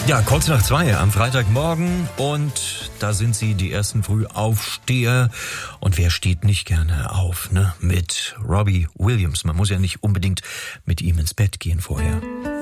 Ja, kurz nach 2 am Freitagmorgen und da sind sie, die ersten Frühaufsteher. Und wer steht nicht gerne auf, ne? Mit Robbie Williams. Man muss ja nicht unbedingt mit ihm ins Bett gehen vorher.